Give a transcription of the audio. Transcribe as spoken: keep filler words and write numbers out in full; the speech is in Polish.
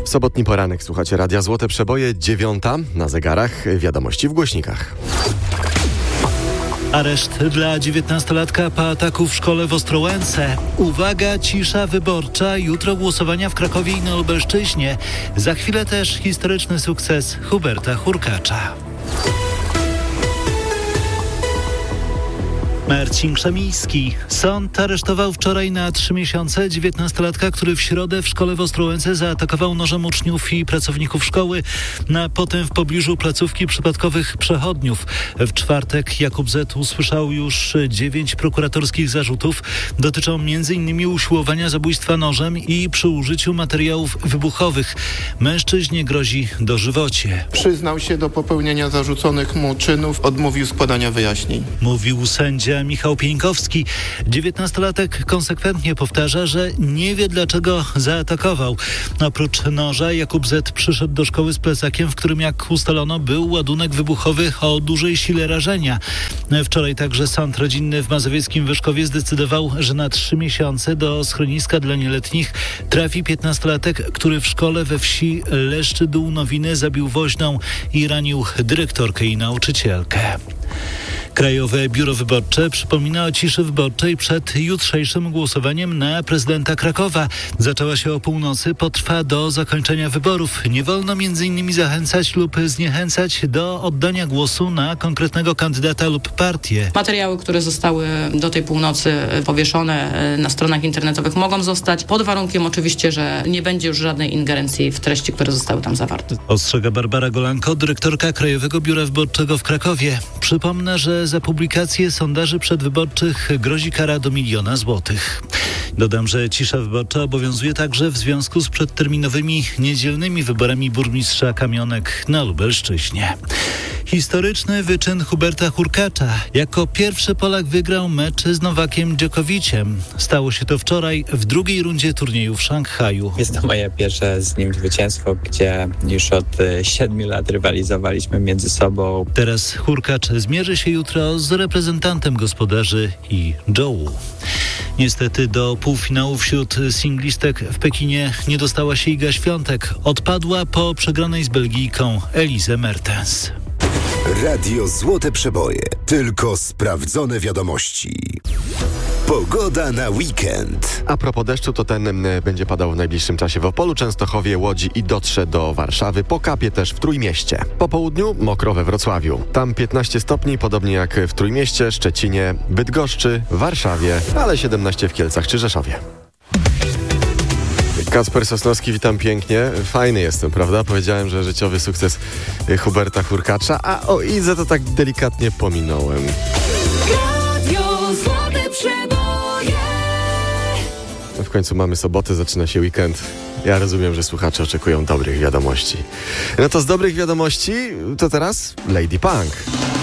Sobotni poranek, słuchacie Radia Złote Przeboje, dziewiąta na zegarach, wiadomości w głośnikach. Areszt dla dziewiętnastolatka po ataku w szkole w Ostrołęce. Uwaga, cisza wyborcza. Jutro głosowania w Krakowie i na Lubelszczyźnie. Za chwilę też historyczny sukces Huberta Hurkacza. Marcin Krzemiński. Sąd aresztował wczoraj na trzy miesiące dziewiętnastolatka, który w środę w szkole w Ostrołęce zaatakował nożem uczniów i pracowników szkoły, a potem w pobliżu placówki przypadkowych przechodniów. W czwartek Jakub Z. usłyszał już dziewięć prokuratorskich zarzutów. Dotyczą m.in. usiłowania zabójstwa nożem i przy użyciu materiałów wybuchowych. Mężczyźnie grozi dożywocie. Przyznał się do popełnienia zarzuconych mu czynów, odmówił składania wyjaśnień. Mówił sędzia Michał Pieńkowski. dziewiętnastolatek konsekwentnie powtarza, że nie wie, dlaczego zaatakował. Oprócz noża Jakub Z. przyszedł do szkoły z plecakiem, w którym, jak ustalono, był ładunek wybuchowy o dużej sile rażenia. Wczoraj także sąd rodzinny w mazowieckim Wyszkowie zdecydował, że na trzy miesiące do schroniska dla nieletnich trafi piętnastolatek, który w szkole we wsi Leszczy Dół Nowiny zabił woźną i ranił dyrektorkę i nauczycielkę. Krajowe Biuro Wyborcze przypomina o ciszy wyborczej przed jutrzejszym głosowaniem na prezydenta Krakowa. Zaczęła się o północy, potrwa do zakończenia wyborów. Nie wolno między innymi zachęcać lub zniechęcać do oddania głosu na konkretnego kandydata lub partię. Materiały, które zostały do tej północy powieszone na stronach internetowych, mogą zostać, pod warunkiem oczywiście, że nie będzie już żadnej ingerencji w treści, które zostały tam zawarte. Ostrzega Barbara Golanko, dyrektorka Krajowego Biura Wyborczego w Krakowie. Przypomnę, że za publikację sondaży przedwyborczych grozi kara do miliona złotych. Dodam, że cisza wyborcza obowiązuje także w związku z przedterminowymi niedzielnymi wyborami burmistrza Kamionek na Lubelszczyźnie. Historyczny wyczyn Huberta Hurkacza. Jako pierwszy Polak wygrał mecz z Nowakiem Dżokowiciem. Stało się to wczoraj w drugiej rundzie turnieju w Szanghaju. Jest to moje pierwsze z nim zwycięstwo, gdzie już od siedmiu lat rywalizowaliśmy między sobą. Teraz Hurkacz zmierzy się jutro z reprezentantem gospodarzy i Joe. Niestety do półfinału wśród singlistek w Pekinie nie dostała się Iga Świątek. Odpadła po przegranej z Belgijką Elise Mertens. Radio Złote Przeboje. Tylko sprawdzone wiadomości. Pogoda na weekend. A propos deszczu, to ten będzie padał w najbliższym czasie w Opolu, Częstochowie, Łodzi i dotrze do Warszawy. Pokapie też w Trójmieście. Po południu mokro we Wrocławiu. Tam piętnaście stopni, podobnie jak w Trójmieście, Szczecinie, Bydgoszczy, Warszawie, ale siedemnaście w Kielcach czy Rzeszowie. Kacper Sosnowski, witam pięknie. Fajny jestem, prawda? Powiedziałem, że życiowy sukces Huberta Hurkacza, a o Izę to tak delikatnie pominąłem. Radio Złote Przeboje. W końcu mamy sobotę, zaczyna się weekend. Ja rozumiem, że słuchacze oczekują dobrych wiadomości. No to z dobrych wiadomości to teraz Lady Punk.